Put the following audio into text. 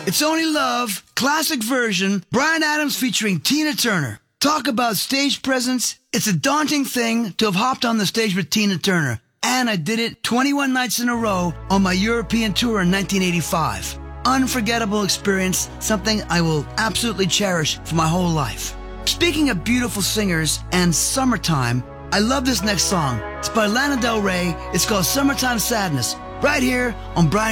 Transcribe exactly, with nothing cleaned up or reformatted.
It's Only Love, classic version, Bryan Adams featuring Tina Turner. Talk about stage presence. It's a daunting thing to have hopped on the stage with Tina Turner. And I did it twenty-one nights in a row on my European tour in nineteen eighty-five. Unforgettable experience, something I will absolutely cherish for my whole life. Speaking of beautiful singers and summertime, I love this next song. It's by Lana Del Rey. It's called Summertime Sadness, right here on Bryan